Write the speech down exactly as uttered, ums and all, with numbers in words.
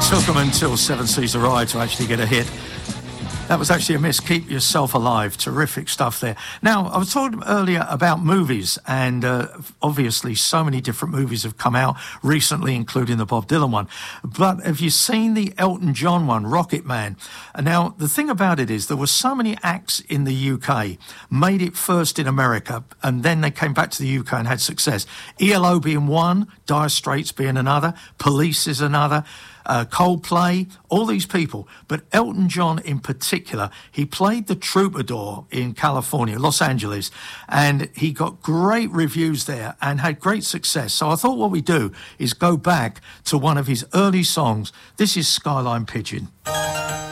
Took them until Seven Seas a Ride to actually get a hit. That was actually a miss. Keep Yourself Alive. Terrific stuff there. Now, I was talking earlier about movies, and uh, obviously so many different movies have come out recently, including the Bob Dylan one. But have you seen the Elton John one, Rocket Man? And now, the thing about it is there were so many acts in the U K, made it first in America, and then they came back to the U K and had success. E L O being one, Dire Straits being another, Police is another, Uh, Coldplay, all these people. But Elton John in particular, he played the Troubadour in California, Los Angeles, and he got great reviews there and had great success. So I thought what we do is go back to one of his early songs. This is Skyline Pigeon.